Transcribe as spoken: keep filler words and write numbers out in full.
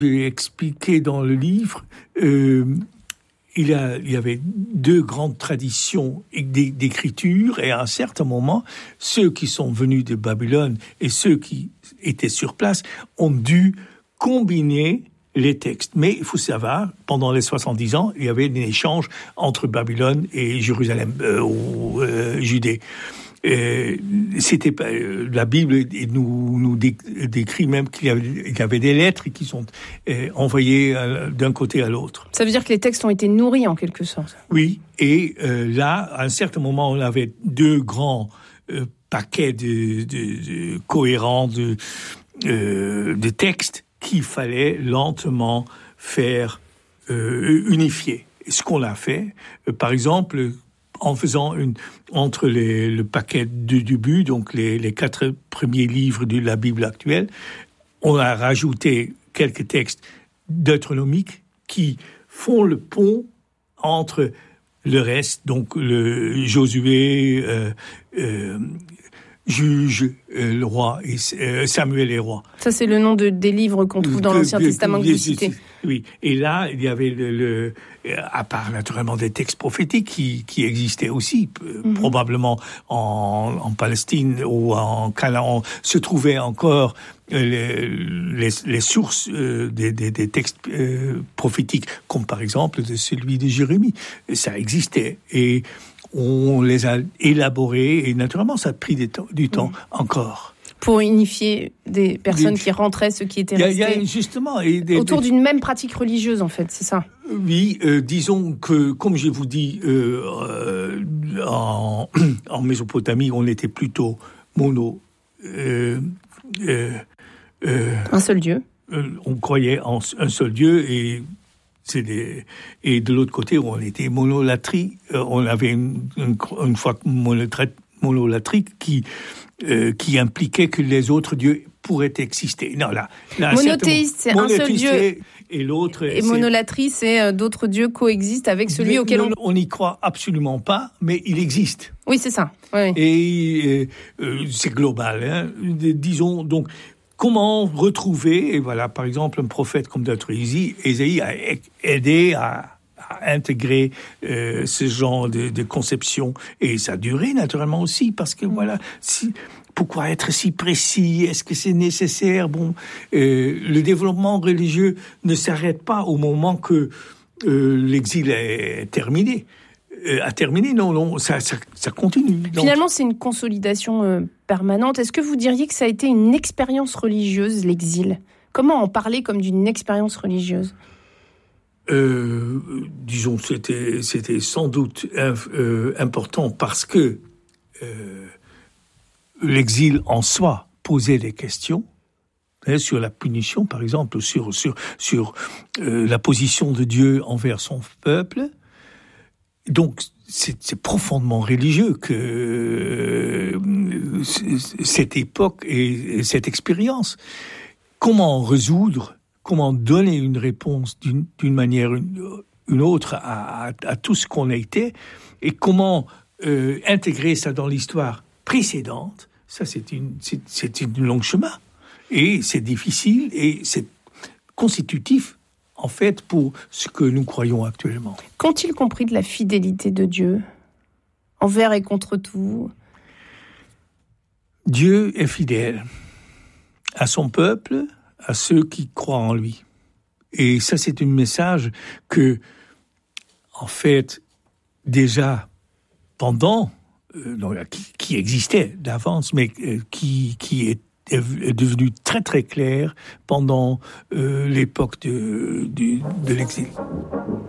J'ai expliqué dans le livre, euh, il, y a, il y avait deux grandes traditions d'écriture, et à un certain moment, ceux qui sont venus de Babylone et ceux qui étaient sur place ont dû combiner les textes. Mais il faut savoir, pendant les soixante-dix ans, il y avait un échange entre Babylone et Jérusalem, euh, ou euh, Judée. Euh, c'était pas, euh, la Bible nous nous décrit même qu'il y avait, il y avait des lettres qui sont euh, envoyées euh, d'un côté à l'autre. Ça veut dire que les textes ont été nourris en quelque sorte. Oui, et euh, là, à un certain moment, on avait deux grands euh, paquets de, de, de cohérents de euh, de textes qu'il fallait lentement faire euh, unifier. Et ce qu'on a fait, euh, par exemple, en faisant une, entre les, le paquet du début, donc les, les quatre premiers livres de la Bible actuelle, on a rajouté quelques textes deutéronomiques qui font le pont entre le reste, donc le Josué, euh, euh, Juge, euh, le roi, et euh, Samuel et roi. Ça, c'est le nom de, des livres qu'on trouve dans l'Ancien Testament que vous citez. Oui, et là, il y avait le, le à part naturellement des textes prophétiques qui, qui existaient aussi, mm-hmm. probablement en, en Palestine ou en Canaan, se trouvaient encore les, les, les sources euh, des, des, des textes euh, prophétiques, comme par exemple de celui de Jérémie. Ça existait, et on les a élaborés, et naturellement, ça a pris du temps, du temps mmh. encore. Pour unifier des personnes des... qui rentraient, ceux qui étaient y a, restés y a justement, et des, autour des... d'une même pratique religieuse, en fait, c'est ça? Oui, euh, disons que, comme je vous dis, euh, euh, en, en Mésopotamie, on était plutôt mono... Euh, euh, euh, un seul Dieu. Euh, on croyait en un seul Dieu, et... C'est des... Et de l'autre côté, on était monolatrie. Euh, on avait une, une, une foi monolatrique qui, euh, qui impliquait que les autres dieux pourraient exister. Non, là, là monothéiste, c'est un seul dieu. Et l'autre. Et monolatrie, c'est euh, d'autres dieux coexistent avec celui mais, auquel on. On n'y croit absolument pas, mais il existe. Oui, c'est ça. Oui. Et euh, c'est global. Hein. Disons donc. Comment retrouver, et voilà, par exemple, un prophète comme notre Ésaïe a aidé à, à intégrer euh, ce genre de, de conception, et ça a duré naturellement aussi, parce que voilà, si, pourquoi être si précis? Est-ce que c'est nécessaire? Bon, euh, le développement religieux ne s'arrête pas au moment que euh, l'exil est terminé. Euh, a terminé, non, non, ça, ça, ça continue. Donc. Finalement, c'est une consolidation euh, permanente. Est-ce que vous diriez que ça a été une expérience religieuse, l'exil? Comment en parler comme d'une expérience religieuse? euh, Disons, c'était, c'était sans doute euh, important parce que euh, l'exil en soi posait des questions. Sur la punition, par exemple, sur, sur, sur euh, la position de Dieu envers son peuple. Donc, c'est, c'est profondément religieux que euh, cette époque et cette expérience. Comment résoudre, comment donner une réponse d'une, d'une manière ou une, une autre à, à, à tout ce qu'on a été, et comment euh, intégrer ça dans l'histoire précédente, ça c'est une, c'est, c'est une longue chemin. Et c'est difficile et c'est constitutif en fait, pour ce que nous croyons actuellement. Qu'ont-ils compris de la fidélité de Dieu, envers et contre tout? Dieu est fidèle à son peuple, à ceux qui croient en lui. Et ça, c'est un message que, en fait, déjà pendant, euh, non, qui, qui existait d'avance, mais euh, qui, qui est est devenu très très clair pendant euh, l'époque de, de, de l'exil.